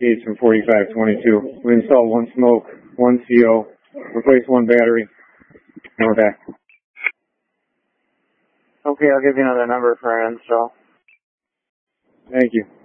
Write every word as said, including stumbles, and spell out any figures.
Gates from forty-five twenty-two. We installed one smoke, one C O, replaced one battery, and we're back. Okay, I'll give you another number for an install. Thank you.